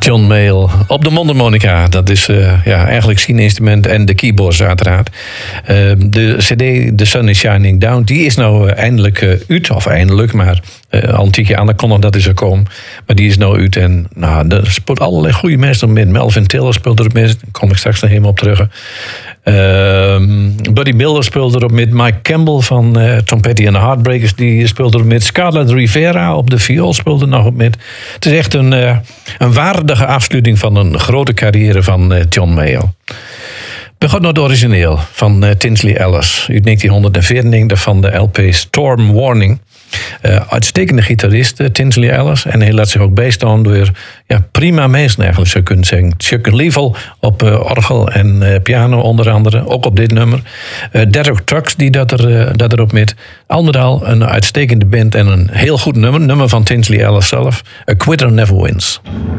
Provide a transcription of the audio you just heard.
John Mayall op de mondharmonica. Dat is eigenlijk zijn instrument en de keyboards uiteraard. De cd The Sun is Shining Down, die is nou eindelijk uit. Of eindelijk, maar al een tijdje aangekondigd dat is er komen. Maar die is nou uit en er speelt allerlei goede mensen op met. Melvin Tiller speelt erop met, daar kom ik straks nog helemaal op terug. Buddy Miller speelde erop met. Mike Campbell van Tom Petty and the Heartbreakers, die speelde erop met. Scarlett Rivera op de viool speelde er nog op met. Het is echt een waardige afsluiting van een grote carrière van John Mayall. We gaan naar het origineel van Tinsley Ellis uit 1994 van de LP Storm Warning. Uitstekende gitarist, Tinsley Ellis. En hij laat zich ook bijstaan door prima mensen eigenlijk, zou je kunnen zeggen. Chuck Leavell op orgel en piano onder andere, ook op dit nummer. Derek Trucks die dat erop met. Al met al een uitstekende band en een heel goed nummer van Tinsley Ellis zelf. A Quitter Never Wins.